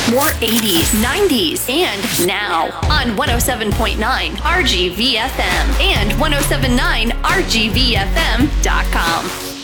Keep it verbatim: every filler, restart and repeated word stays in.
More eighties, nineties, and now on one oh seven point nine R G V F M and ten seventy-nine R G V F M dot com.